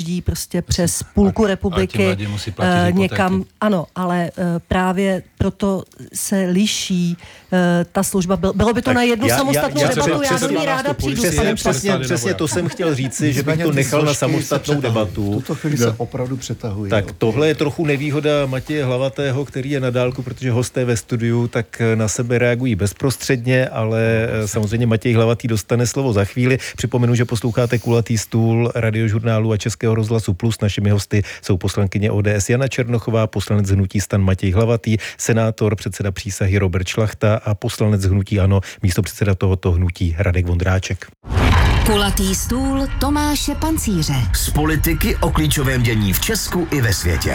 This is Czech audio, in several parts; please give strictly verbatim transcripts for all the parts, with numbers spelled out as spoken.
jezdí prostě přes půlku republiky někam. Ano, ale právě proto se liší ta služba. Bylo by to tak na jednu já, samostatnou já, já, debatu, já velmi ráda přijdu. Přesně, přesně, přesně to jsem chtěl říci, že bych to nechal na samostatnou debatu. Tuto chvíli se opravdu přetahují. Tak tohle je trochu nevýhoda Matěje Hlavatého, který je na dálku, protože hosté ve studiu tak na sebe reagují bezprostředně, ale samozřejmě Matěj Hlavatý dostane slovo za chvíli. Připomenu, že posloucháte Kulatý stůl Radiožurnálu a Českého rozhlasu Plus. Našimi hosty jsou poslankyně O D S Jana Černochová, poslanec hnutí STAN Matěj Hlavatý, senátor, předseda přísahy Robert Šlachta a poslanec hnutí ANO, místopředseda tohoto hnutí Radek Vondráček. Kulatý stůl Tomáše Pancíře. Z politiky o klíčovém dění v Česku i ve světě.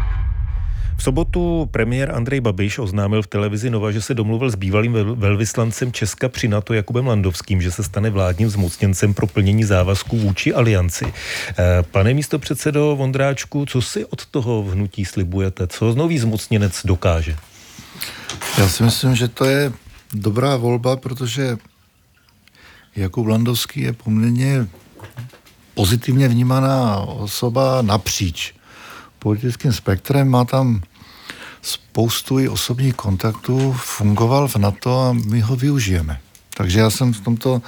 V sobotu premiér Andrej Babiš oznámil v televizi Nova, že se domluvil s bývalým velvyslancem Česka při NATO Jakubem Landovským, že se stane vládním zmocněncem pro plnění závazků vůči alianci. Pane místopředsedo Vondráčku, co si od toho v hnutí slibujete? Co nový zmocněnec dokáže? Já si myslím, že to je dobrá volba, protože Jakub Landovský je poměrně pozitivně vnímaná osoba napříč politickým spektrem, má tam spoustu i osobních kontaktů, fungoval v NATO a my ho využijeme. Takže já jsem v tomto,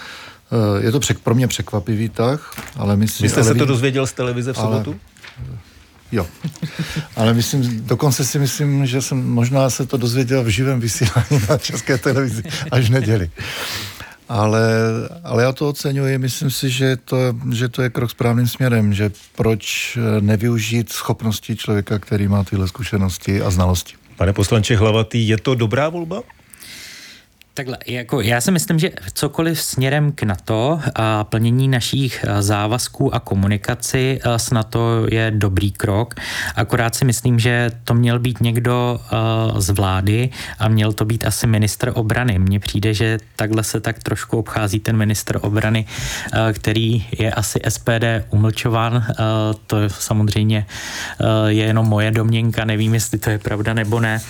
je to pro mě překvapivý tah, ale myslím... Vy jste ale se vím, to dozvěděl z televize v sobotu? Ale, jo. Ale myslím, dokonce si myslím, že jsem možná se to dozvěděl v živém vysílání na České televizi až v neděli. Ale, ale já to oceňuji, myslím si, že to, že to je krok správným směrem, že proč nevyužít schopnosti člověka, který má tyhle zkušenosti a znalosti. Pane poslanče Hlavatý, je to dobrá volba? Takhle, jako já si myslím, že cokoliv směrem k NATO a plnění našich závazků a komunikaci s NATO je dobrý krok. Akorát si myslím, že to měl být někdo z vlády a měl to být asi ministr obrany. Mně přijde, že takhle se tak trošku obchází ten ministr obrany, který je asi S P D umlčován. To samozřejmě je jenom moje domněnka, nevím, jestli to je pravda nebo ne,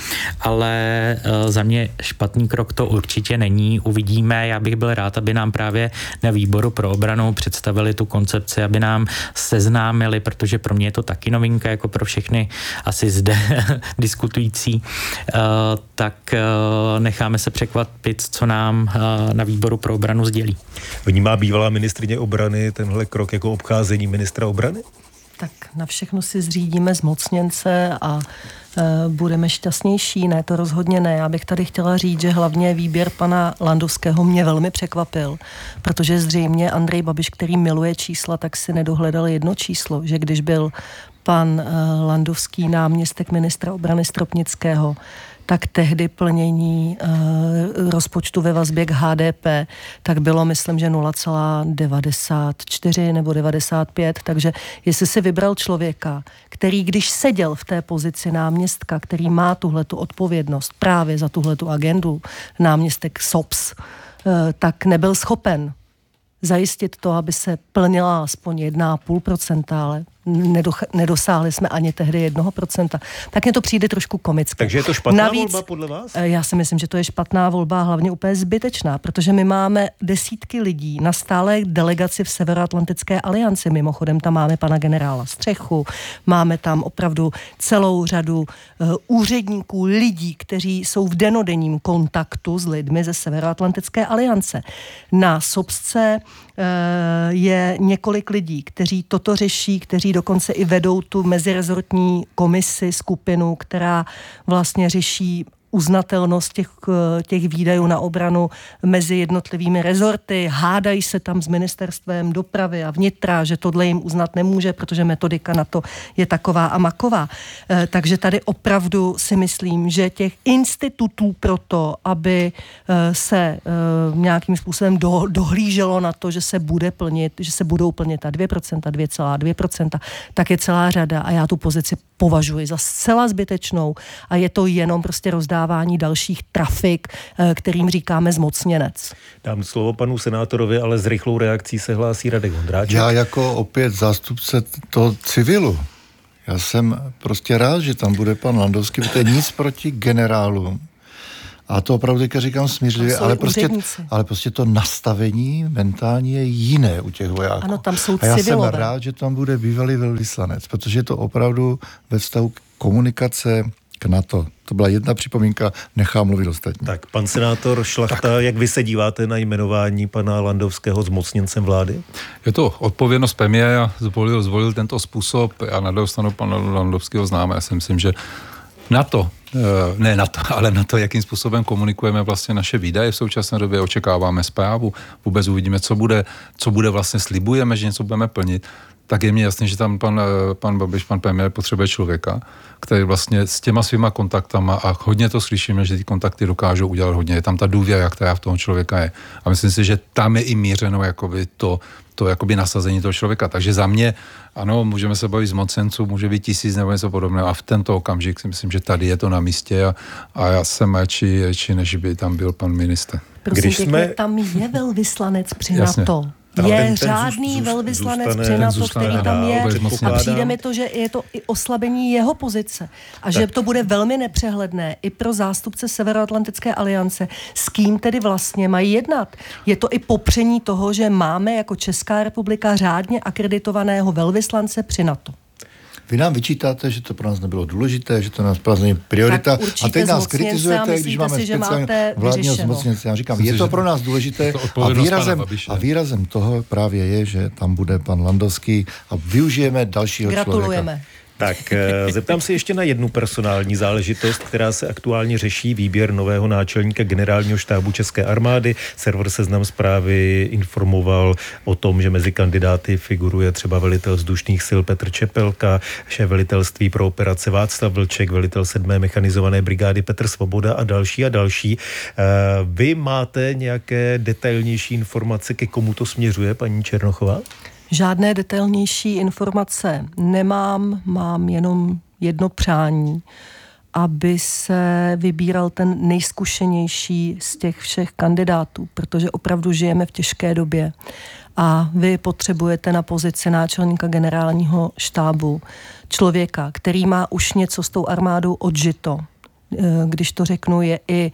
ale za mě špatný krok to určitě není, uvidíme. Já bych byl rád, aby nám právě na výboru pro obranu představili tu koncepci, aby nám seznámili, protože pro mě je to taky novinka, jako pro všechny asi zde diskutující, uh, tak uh, necháme se překvapit, co nám uh, na výboru pro obranu sdělí. Vnímá bývalá ministryně obrany tenhle krok jako obcházení ministra obrany? Tak na všechno si zřídíme zmocněnce a e, budeme šťastnější. Ne, to rozhodně ne. Já bych tady chtěla říct, že hlavně výběr pana Landovského mě velmi překvapil, protože zřejmě Andrej Babiš, který miluje čísla, tak si nedohledal jedno číslo, že když byl pan e, Landovský náměstek ministra obrany Stropnického, tak tehdy plnění e, rozpočtu ve vazbě k H D P, tak bylo, myslím, že nula celá devadesát čtyři nebo devadesát pět, takže jestli si vybral člověka, který, když seděl v té pozici náměstka, který má tuhletu odpovědnost právě za tuhletu agendu, náměstek S O P S, e, tak nebyl schopen zajistit to, aby se plnila aspoň jedna celá pět procenta, ale nedoch- nedosáhli jsme ani tehdy jednoho procenta. Tak mně to přijde trošku komické. Takže je to špatná Navíc, volba podle vás? Já si myslím, že to je špatná volba a hlavně úplně zbytečná, protože my máme desítky lidí na stálé delegaci v Severoatlantické alianci. Mimochodem tam máme pana generála Střechu, máme tam opravdu celou řadu uh, úředníků, lidí, kteří jsou v denodenním kontaktu s lidmi ze Severoatlantické aliance. Na Sobsce uh, je několik lidí, kteří toto řeší, kteří dokonce i vedou tu mezirezortní komisi, skupinu, která vlastně řeší uznatelnost těch, těch výdajů na obranu mezi jednotlivými rezorty. Hádají se tam s ministerstvem dopravy a vnitra, že tohle jim uznat nemůže, protože metodika na to je taková a maková. E, takže tady opravdu si myslím, že těch institutů pro to, aby e, se e, nějakým způsobem do, dohlíželo na to, že se bude plnit, že se budou plnit ta dvě procenta, dvě celá dvě procenta, tak je celá řada a já tu pozici považuji za zcela zbytečnou a je to jenom prostě rozdávání dalších trafik, kterým říkáme zmocněnec. Dám slovo panu senátorovi, ale s rychlou reakcí se hlásí Radek Vondráček. Já jako opět zástupce toho civilu, já jsem prostě rád, že tam bude pan Landovský, protože nic proti generálům, A to opravdu teďka říkám smířlivě, ale prostě, ale prostě to nastavení mentální je jiné u těch vojáků. Ano, tam jsou a já civilové. jsem rád, že tam bude bývalý velvyslanec, protože je to opravdu ve vztahu k komunikace k NATO. To byla jedna připomínka, nechám mluvit ostatní. Tak, pan senátor Šlachta, tak. Jak vy se díváte na jmenování pana Landovského zmocněncem vlády? Je to odpovědnost premiéra, zvolil, zvolil tento způsob. Já na druhou stranu pana Landovského známe. Já si myslím, že na to, ne na to, ale na to, jakým způsobem komunikujeme vlastně naše výdaje v současné době, očekáváme zprávu, vůbec uvidíme, co bude, co bude vlastně, slibujeme, že něco budeme plnit, tak je mi jasný, že tam pan, pan Babiš, pan premiér potřebuje člověka, který vlastně s těma svýma kontaktama, a hodně to slyšíme, že ty kontakty dokážou udělat hodně, je tam ta důvěra, která v toho člověka je. A myslím si, že tam je i mířeno jakoby to, to jakoby nasazení toho člověka. Takže za mě, ano, můžeme se bavit z mocenců, může být tisíc nebo něco podobného, a v tento okamžik si myslím, že tady je to na místě, a, a já jsem radši, radši, než by tam byl pan ministr. Prosím, když jsme... tam je velvyslanec při NATO. Je ten, ten řádný zůst, velvyslanec zůstane, při NATO, který tam je, a přijde mi to, že je to i oslabení jeho pozice a tak. Že to bude velmi nepřehledné i pro zástupce Severoatlantické aliance, s kým tedy vlastně mají jednat. Je to i popření toho, že máme jako Česká republika řádně akreditovaného velvyslance při NATO. Vy nám vyčítáte, že to pro nás nebylo důležité, že to nás pro nás není priorita. A teď nás kritizujete, když máme speciální vládního zmocněnce. Já říkám, je to pro nás důležité a výrazem, a výrazem toho právě je, že tam bude pan Landovský a využijeme dalšího Gratulujeme. člověka. Tak zeptám se ještě na jednu personální záležitost, která se aktuálně řeší, výběr nového náčelníka generálního štábu České armády. Server Seznam Zprávy informoval o tom, že mezi kandidáty figuruje třeba velitel vzdušných sil Petr Čepelka, šéf velitelství pro operace Václav Vlček, velitel sedmé mechanizované brigády Petr Svoboda a další a další. Vy máte nějaké detailnější informace, ke komu to směřuje, paní Černochová? Žádné detailnější informace nemám, mám jenom jedno přání, aby se vybíral ten nejzkušenější z těch všech kandidátů, protože opravdu žijeme v těžké době a vy potřebujete na pozici náčelníka generálního štábu člověka, který má už něco s tou armádou odžito. Když to řeknu, je i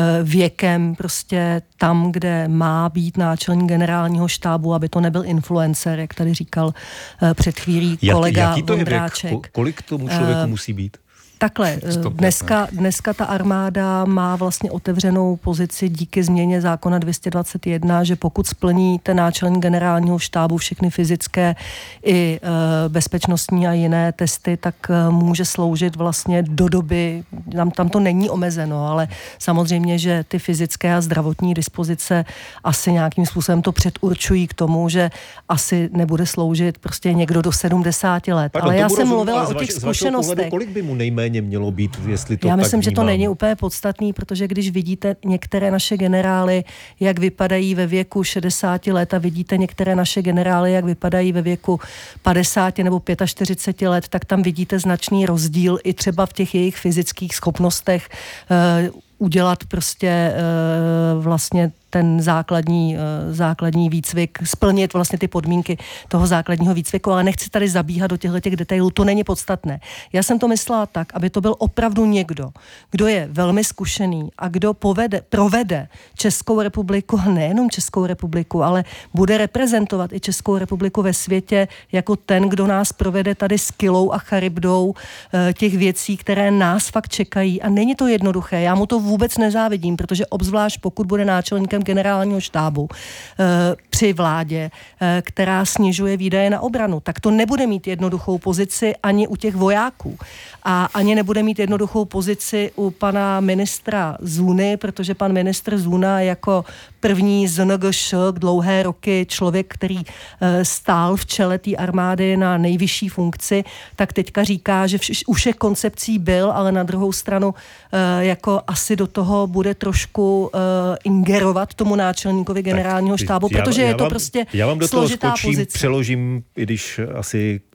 věkem prostě tam, kde má být náčelník generálního štábu, aby to nebyl influencer, jak tady říkal před chvílí kolega Jak, jaký to Vondráček. Je věk? Kolik tomu člověku uh, musí být? Takhle, dneska, dneska ta armáda má vlastně otevřenou pozici díky změně zákona dvě stě dvacet jedna, že pokud splní ten náčelník generálního štábu všechny fyzické i e, bezpečnostní a jiné testy, tak e, může sloužit vlastně do doby, tam, tam to není omezeno, ale samozřejmě, že ty fyzické a zdravotní dispozice asi nějakým způsobem to předurčují k tomu, že asi nebude sloužit prostě někdo do sedmdesáti let. Pardon, ale já jsem rozumím, mluvila ale o těch vaš, zkušenostech. Kolik by mu nejméně mělo být, jestli to Já myslím, tak že to není úplně podstatný, protože když vidíte některé naše generály, jak vypadají ve věku šedesáti let a vidíte některé naše generály, jak vypadají ve věku padesáti nebo čtyřiceti pěti let, tak tam vidíte značný rozdíl i třeba v těch jejich fyzických schopnostech uh, udělat prostě uh, vlastně ten základní, základní výcvik, splnit vlastně ty podmínky toho základního výcviku, ale nechci tady zabíhat do těchto těch detailů, to není podstatné. Já jsem to myslela tak, aby to byl opravdu někdo, kdo je velmi zkušený a kdo povede, provede Českou republiku, a nejenom Českou republiku, ale bude reprezentovat i Českou republiku ve světě jako ten, kdo nás provede tady s kilou a charybdou těch věcí, které nás fakt čekají, a není to jednoduché. Já mu to vůbec nezávidím, protože obzvlášť pokud bude náčelníkem generálního štábu e, při vládě, e, která snižuje výdaje na obranu, tak to nebude mít jednoduchou pozici ani u těch vojáků. A ani nebude mít jednoduchou pozici u pana ministra Zůny, protože pan ministr Zůna jako první z N G Š dlouhé roky člověk, který e, stál v čele té armády na nejvyšší funkci, tak teďka říká, že vš- u všech koncepcí byl, ale na druhou stranu e, jako asi do toho bude trošku e, ingerovat tomu náčelníkovi generálního štábu, já, protože já je to vám, prostě já vám do toho složitá skočím, pozice. Přeložím, i když asi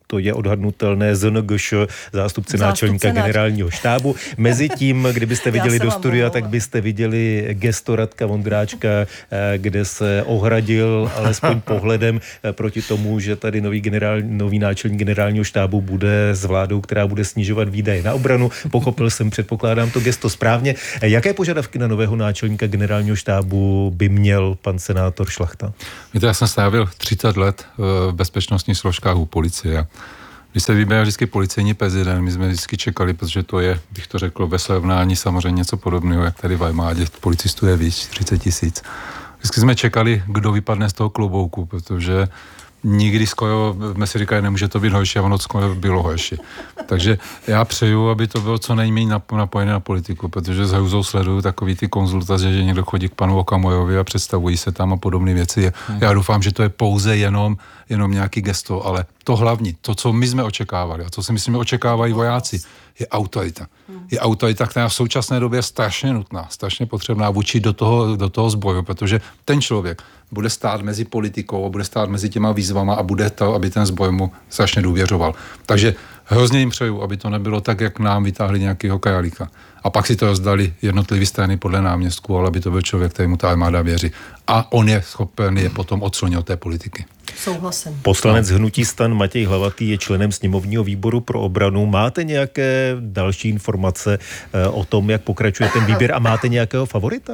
to je odhadnutelné, Z N G Š, zástupce náčelníka generálního štábu. Mezitím, kdybyste viděli do studia, tak byste viděli gesto Radka Vondráčka, kde se ohradil alespoň pohledem proti tomu, že tady nový, generál, nový náčelník generálního štábu bude s vládou, která bude snižovat výdaje na obranu. Pochopil jsem, předpokládám to gesto správně. Jaké požadavky na nového náčelníka generálního štábu by měl pan senátor Šlachta? Víte, já jsem strávil třicet let v bezpečnostních složkách u policie. Když se vybíral vždycky policejní prezident, my jsme vždycky čekali, protože to je, bych to řekl, ve srovnání samozřejmě něco podobného, jak tady v armádě. Policistů je víc, třicet tisíc. Vždycky jsme čekali, kdo vypadne z toho klobouku, protože nikdy skoro, jsme si říkali, nemůže to být horší, a ono skoro bylo horší. Takže já přeju, aby to bylo co nejméně napojené na politiku, protože s hrůzou sleduju takový ty konzultace, že někdo chodí k panu Okamurovi a představují se tam a podobné věci. Já doufám, že to je pouze jenom, jenom nějaký gesto, ale to hlavní, to, co my jsme očekávali a co si myslím, očekávají vojáci, je autorita. Je autorita, která v současné době je strašně nutná, strašně potřebná vůči do toho, do toho sboru, protože ten člověk bude stát mezi politikou a bude stát mezi těma výzvama a bude to, aby ten sbor mu strašně důvěřoval. Takže hrozně jim přeju, aby to nebylo tak, jak nám vytáhli nějakého králíka. A pak si to rozdali jednotlivé strany podle náměstků, ale aby to byl člověk, kterému ta armáda věří. A on je schopen je potom odslonit od té politiky. Souhlasím. Poslanec hnutí STAN Matěj Hlavatý je členem sněmovního výboru pro obranu. Máte nějaké další informace o tom, jak pokračuje ten výběr a máte nějakého favorita?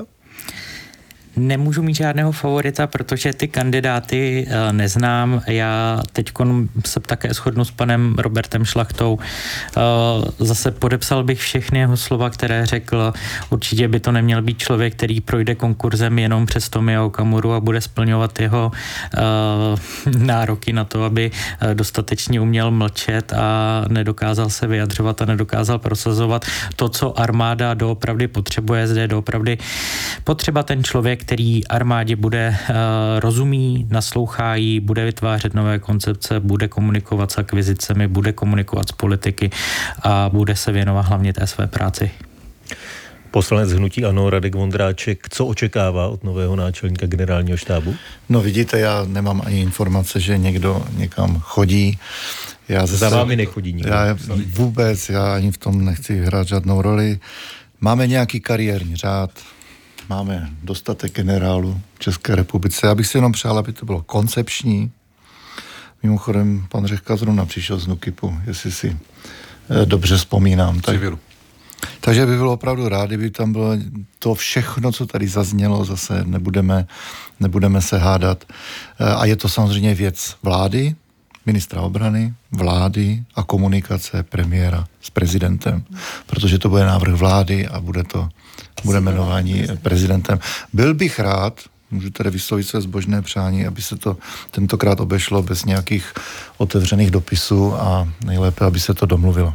Nemůžu mít žádného favorita, protože ty kandidáty uh, neznám. Já teď se také shodnu s panem Robertem Šlachtou. Uh, zase podepsal bych všechny jeho slova, které řekl. Určitě by to neměl být člověk, který projde konkurzem jenom přes Tomia Okamuru a bude splňovat jeho uh, nároky na to, aby uh, dostatečně uměl mlčet a nedokázal se vyjadřovat a nedokázal prosazovat to, co armáda doopravdy potřebuje. Zde je doopravdy potřeba ten člověk, který armádě bude uh, rozumí, naslouchá jí, bude vytvářet nové koncepce, bude komunikovat s akvizicemi, bude komunikovat s politiky a bude se věnovat hlavně té své práci. Poslanec hnutí ANO Radek Vondráček, co očekává od nového náčelníka generálního štábu? No vidíte, já nemám ani informace, že někdo někam chodí. Já Za vámi nechodí nikdo. Já vůbec, já ani v tom nechci hrát žádnou roli. Máme nějaký kariérní řád, máme dostatek generálů v České republice. Já bych si jenom přál, aby to bylo koncepční. Mimochodem, pan Řehka zrovna přišel z Nukipu, jestli si eh, dobře vzpomínám. Tak, takže by bylo opravdu rád, kdyby tam bylo to všechno, co tady zaznělo, zase nebudeme, nebudeme se hádat. Eh, a je to samozřejmě věc vlády, ministra obrany, vlády a komunikace premiéra s prezidentem, protože to bude návrh vlády a bude to bude jmenování prezidentem. Byl bych rád, můžu tady vyslovit své zbožné přání, aby se to tentokrát obešlo bez nějakých otevřených dopisů a nejlépe, aby se to domluvilo.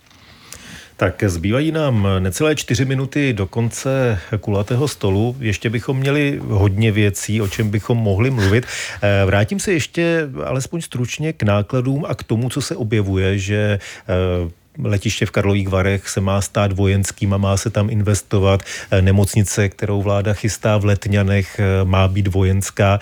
Tak zbývají nám necelé čtyři minuty do konce kulatého stolu. Ještě bychom měli hodně věcí, o čem bychom mohli mluvit. Vrátím se ještě alespoň stručně k nákladům a k tomu, co se objevuje, že letiště v Karlových Varech se má stát vojenským a má se tam investovat. Nemocnice, kterou vláda chystá v Letňanech, má být vojenská.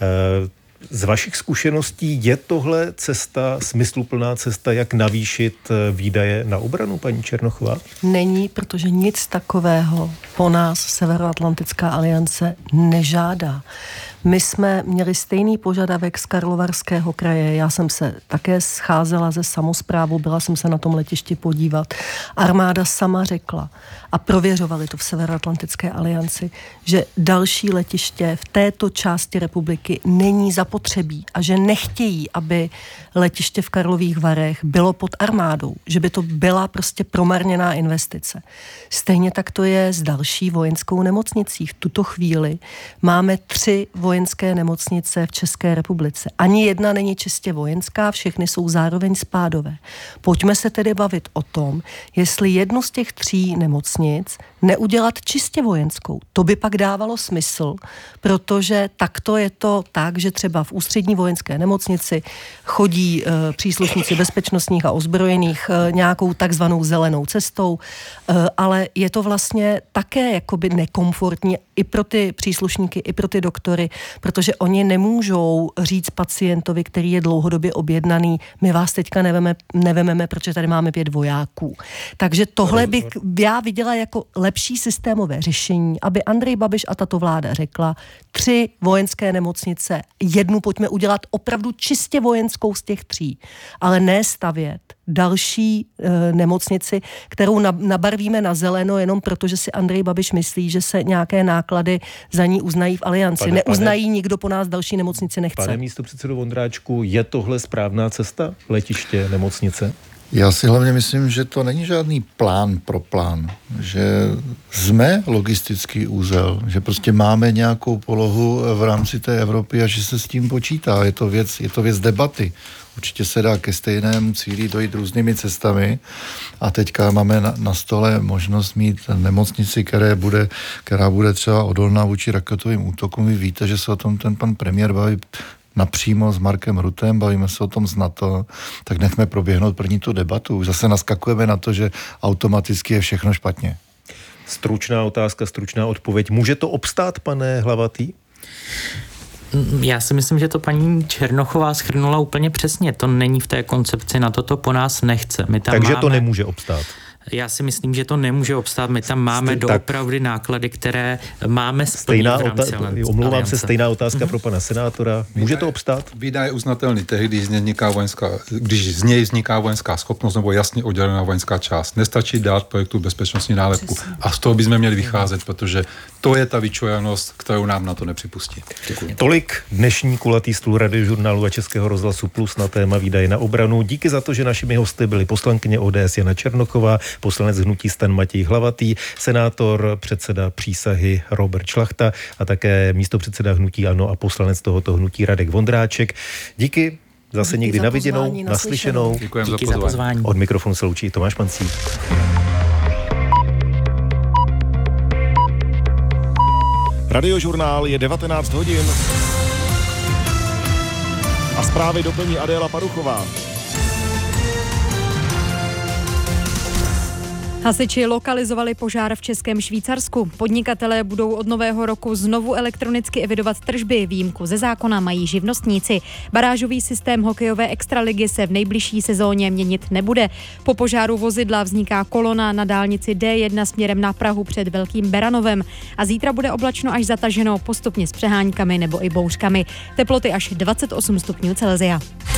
Z vašich zkušeností je tohle cesta, smysluplná cesta, jak navýšit výdaje na obranu, paní Černochová? Není, protože nic takového po nás Severoatlantická aliance nežádá. My jsme měli stejný požadavek z Karlovarského kraje. Já jsem se také scházela ze samosprávou, byla jsem se na tom letišti podívat. Armáda sama řekla, a prověřovali to v Severoatlantické alianci, že další letiště v této části republiky není zapotřebí a že nechtějí, aby letiště v Karlových Varech bylo pod armádou, že by to byla prostě promarněná investice. Stejně tak to je s další vojenskou nemocnicí. V tuto chvíli máme tři vojenské nemocnice v České republice. Ani jedna není čistě vojenská, všechny jsou zároveň spádové. Pojďme se tedy bavit o tom, jestli jednu z těch tří nemocnic neudělat čistě vojenskou. To by pak dávalo smysl, protože takto je to tak, že třeba v ústřední vojenské nemocnici chodí e, příslušníci bezpečnostních a ozbrojených e, nějakou takzvanou zelenou cestou, e, ale je to vlastně také jakoby nekomfortní i pro ty příslušníky, i pro ty doktory, protože oni nemůžou říct pacientovi, který je dlouhodobě objednaný, my vás teďka neveme, nevememe, protože tady máme pět vojáků. Takže tohle bych já viděla jako lepší systémové řešení, aby Andrej Babiš a tato vláda řekla, tři vojenské nemocnice, jednu pojďme udělat opravdu čistě vojenskou z těch tří, ale ne stavět další e, nemocnici, kterou na, nabarvíme na zeleno jenom proto, že si Andrej Babiš myslí, že se nějaké náklady za ní uznají v alianci. Pane, Neuznají, pane, nikdo po nás další nemocnici nechce. Pane místopředsedo Vondráčku, je tohle správná cesta? Letiště, nemocnice? Já si hlavně myslím, že to není žádný plán pro plán, že jsme logistický úzel, že prostě máme nějakou polohu v rámci té Evropy a že se s tím počítá. Je to věc, je to věc debaty. Určitě se dá ke stejnému cíli dojít různými cestami a teďka máme na, na stole možnost mít nemocnici, které bude, která bude třeba odolná vůči raketovým útokům. Vy víte, že se o tom ten pan premiér baví napřímo s Markem Rutem, bavíme se o tom z NATO, tak nechme proběhnout první tu debatu. Už zase naskakujeme na to, že automaticky je všechno špatně. Stručná otázka, stručná odpověď. Může to obstát, pane Hlavatý? Já si myslím, že to paní Černochová shrnula úplně přesně. To není v té koncepci, na to to po nás nechce. My tam Takže máme... to nemůže obstát. Já si myslím, že to nemůže obstát. My tam máme doopravdy náklady, které máme splnit v rámci ota- Omlouvám se, stejná otázka mm-hmm. pro pana senátora. Může to obstát? Výdaj je uznatelný tehdy, když vzniká vojenská, když z něj vzniká vojenská schopnost nebo jasně oddělená vojenská část. Nestačí dát projektu bezpečnostní nálepku. A z toho bychom měli vycházet, protože to je ta vyčojanost, kterou nám na to nepřipustí. Děkuji. Tolik dnešní kulatý stůl Radiožurnálu a Českého rozhlasu Plus na téma výdaje na obranu. Díky za to, že našimi hosty byli poslankyně O D S Jana Černochová, poslanec hnutí STAN Matěj Hlavatý, senátor, předseda přísahy Robert Šlachta a také místopředseda hnutí ANO a poslanec tohoto hnutí Radek Vondráček. Díky, zase Díky někdy na viděnou, naslyšenou. Děkujeme Díky za pozvání. za pozvání. Od mikrofonu se loučí Tomáš Pancík. Radiožurnál je devatenáct hodin a zprávy doplní Adéla Paruchová. Hasiči lokalizovali požár v Českém Švýcarsku. Podnikatelé budou od nového roku znovu elektronicky evidovat tržby. Výjimku ze zákona mají živnostníci. Barážový systém hokejové extraligy se v nejbližší sezóně měnit nebude. Po požáru vozidla vzniká kolona na dálnici D jedna směrem na Prahu před Velkým Beranovem. A zítra bude oblačno až zataženo, postupně s přeháňkami nebo i bouřkami. Teploty až dvacet osm stupňů Celsia.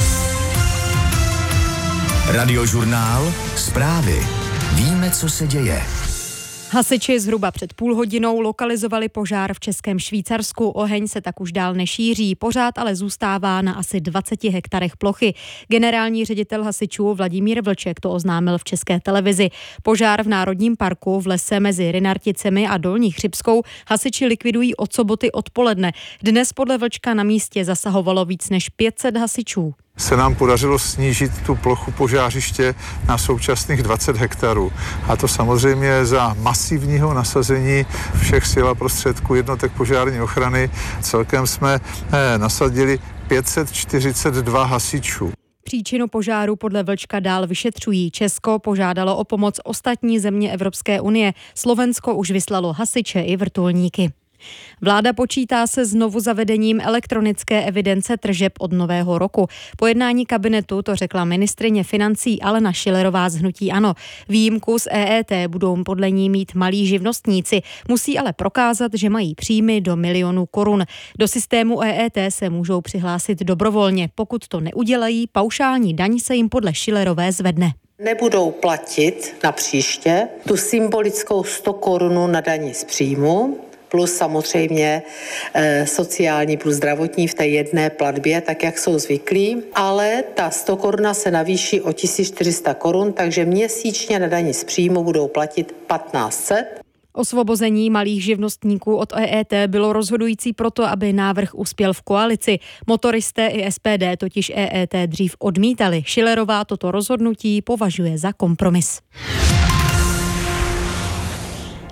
Radiožurnál, zprávy. Víme, co se děje. Hasiči zhruba před půl hodinou lokalizovali požár v Českém Švýcarsku. Oheň se tak už dál nešíří, pořád ale zůstává na asi dvaceti hektarech plochy. Generální ředitel hasičů Vladimír Vlček to oznámil v České televizi. Požár v Národním parku v lese mezi Rynarticemi a Dolní Chřibskou hasiči likvidují od soboty odpoledne. Dnes podle Vlčka na místě zasahovalo víc než pět set hasičů. Se nám podařilo snížit tu plochu požářiště na současných dvacet hektarů. A to samozřejmě za masivního nasazení všech sil a prostředků jednotek požární ochrany. Celkem jsme eh, nasadili pět set čtyřicet dva hasičů. Příčinu požáru podle Vlčka dál vyšetřují. Česko požádalo o pomoc ostatní země Evropské unie. Slovensko už vyslalo hasiče i vrtulníky. Vláda počítá se znovu zavedením elektronické evidence tržeb od nového roku. Po jednání kabinetu to řekla ministryně financí Alena Schillerová z hnutí ANO. Výjimku z E E T budou podle ní mít malí živnostníci. Musí ale prokázat, že mají příjmy do milionu korun. Do systému E E T se můžou přihlásit dobrovolně. Pokud to neudělají, paušální daň se jim podle Schillerové zvedne. Nebudou platit na příště tu symbolickou sto korun na dani z příjmu, plus samozřejmě e, sociální plus zdravotní v té jedné platbě, tak jak jsou zvyklí, ale ta sto koruna se navýší o tisíc čtyři sta korun, takže měsíčně na dani z příjmu budou platit patnáct set. Osvobození malých živnostníků od E E T bylo rozhodující proto, aby návrh uspěl v koalici. Motoristé i S P D totiž E E T dřív odmítali. Schillerová toto rozhodnutí považuje za kompromis.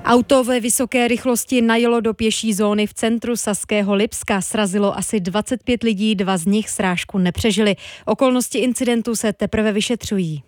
Auto ve vysoké rychlosti najelo do pěší zóny v centru Saského Lipska. Srazilo asi dvacet pět lidí, dva z nich srážku nepřežili. Okolnosti incidentu se teprve vyšetřují.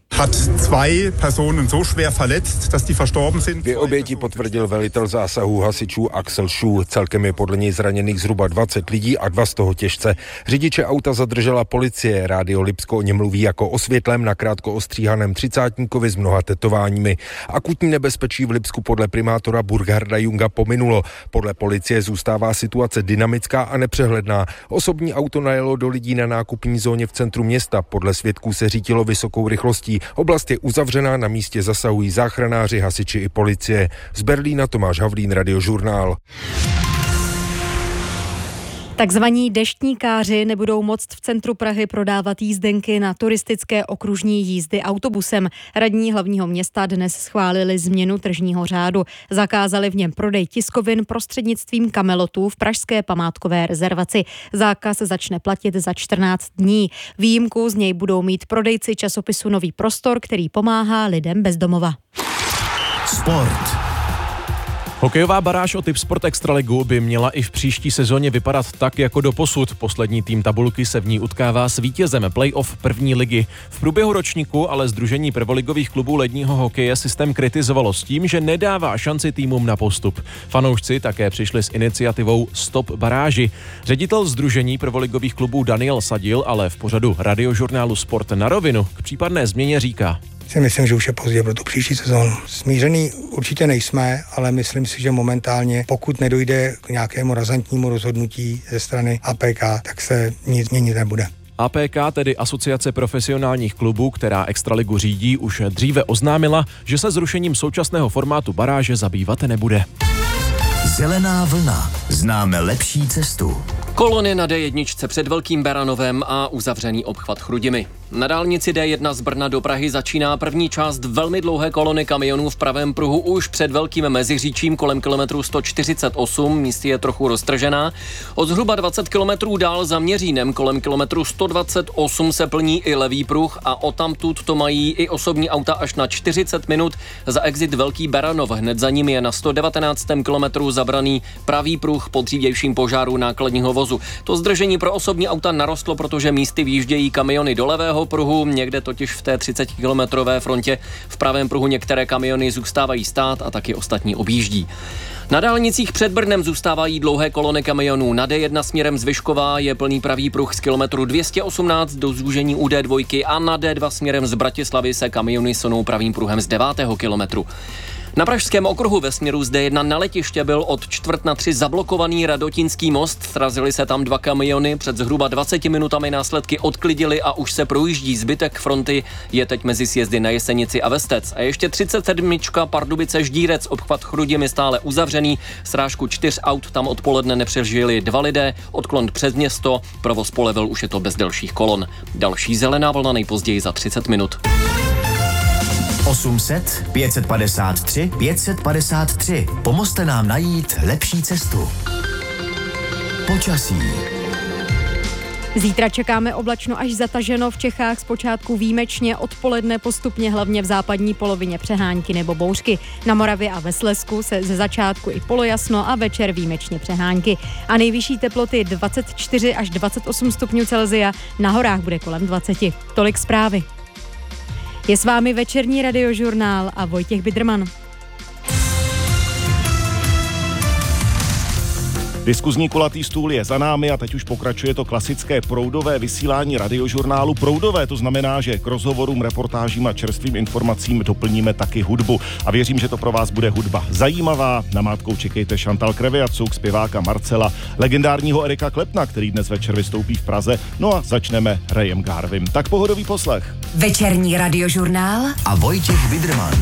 Dvě oběti potvrdil velitel zásahů hasičů Axel Schuh. Celkem je podle něj zraněných zhruba dvacet lidí a dva z toho těžce. Řidiče auta zadržela policie. Rádio Lipsko o něm mluví jako o světlém, nakrátko ostříhaném třicátníkovi s mnoha tetováními. Akutní nebezpečí v Lipsku podle primátora Burgharda Junga pominulo. Podle policie zůstává situace dynamická a nepřehledná. Osobní auto najelo do lidí na nákupní zóně v centru města. Podle svědků se řítilo vysokou rychlostí. Oblast je uzavřená, na místě zasahují záchranáři, hasiči i policie. Z Berlína Tomáš Havlín, Radiožurnál. Takzvaní deštníkáři nebudou moct v centru Prahy prodávat jízdenky na turistické okružní jízdy autobusem. Radní hlavního města dnes schválili změnu tržního řádu. Zakázali v něm prodej tiskovin prostřednictvím kamelotů v pražské památkové rezervaci. Zákaz začne platit za čtrnáct dní. Výjimku z něj budou mít prodejci časopisu Nový prostor, který pomáhá lidem bez domova. Sport. Hokejová baráž o Tipsport Extraligu by měla i v příští sezóně vypadat tak jako doposud. Poslední tým tabulky se v ní utkává s vítězem playoff první ligy. V průběhu ročníku ale Sdružení prvoligových klubů ledního hokeje systém kritizovalo s tím, že nedává šanci týmům na postup. Fanoušci také přišli s iniciativou Stop baráži. Ředitel Sdružení prvoligových klubů Daniel Sadil ale v pořadu Radiožurnálu Sport na rovinu k případné změně říká: Si myslím, že už je pozdě pro tu příští sezónu. Smířený určitě nejsme, ale myslím si, že momentálně, pokud nedojde k nějakému razantnímu rozhodnutí ze strany A P K, tak se nic měnit nebude. A P K, tedy Asociace profesionálních klubů, která Extraligu řídí, už dříve oznámila, že se zrušením současného formátu baráže zabývat nebude. Zelená vlna. Známe lepší cestu. Kolony na D jedna před Velkým Beranovem a uzavřený obchvat Chrudimi. Na dálnici D jedna z Brna do Prahy začíná první část velmi dlouhé kolony kamionů v pravém pruhu už před Velkým Meziříčím kolem kilometru sto čtyřicet osm, místy je trochu roztržená. Od zhruba dvacet kilometrů dál za Měřínem kolem kilometru sto dvacet osm se plní i levý pruh a odtamtud to mají i osobní auta až na čtyřicet minut. Za exit Velký Beranov hned za ním je na sto devatenáctém kilometru zabraný pravý pruh po dřívějším požáru nákladního vozu. To zdržení pro osobní auta narostlo, protože místy výjíždějí kamiony do levého pruhu, někde totiž v té třicetikilometrové frontě. V pravém pruhu některé kamiony zůstávají stát a taky ostatní objíždí. Na dálnicích před Brnem zůstávají dlouhé kolony kamionů. Na D jedna směrem z Vyškova je plný pravý pruh z kilometru dvě stě osmnáct do zúžení u D dva a na D dva směrem z Bratislavy se kamiony sunou pravým pruhem z devátého kilometru. Na pražském okruhu ve směru z D jedna na letiště byl od čtvrt na tři zablokovaný Radotinský most. Srazily se tam dva kamiony, před zhruba dvaceti minutami následky odklidili a už se projíždí. Zbytek fronty je teď mezi sjezdy na Jesenici a Vestec. A ještě třicet sedm Pardubice Ždírec, obchvat Chrudimi stále uzavřený. Srážku čtyř aut tam odpoledne nepřežili dva lidé, odklon přes město, provoz polevil, už je to bez delších kolon. Další zelená vlna nejpozději za třicet minut. osm set, pět set padesát tři, pět set padesát tři. Pomozte nám najít lepší cestu. Počasí. Zítra čekáme oblačno až zataženo, v Čechách zpočátku výjimečně, odpoledne postupně hlavně v západní polovině přehánky nebo bouřky. Na Moravě a ve Slezsku se ze začátku i polojasno a večer výjimečně přehánky. A nejvyšší teploty dvacet čtyři až dvacet osm stupňů Celsia, na horách bude kolem dvacet. Tolik zprávy. Je s vámi večerní Radiožurnál a Vojtěch Bidrman. Diskuzní kulatý stůl je za námi a teď už pokračuje to klasické proudové vysílání Radiožurnálu. Proudové, to znamená, že k rozhovorům, reportážím a čerstvým informacím doplníme taky hudbu. A věřím, že to pro vás bude hudba zajímavá. Namátkou čekejte Chantal Kreviacuk, zpěváka Marcela, legendárního Erika Klepna, který dnes večer vystoupí v Praze. No a začneme Rayem Garvim. Tak pohodový poslech. Večerní Radiožurnál a Vojtěch Bidrman.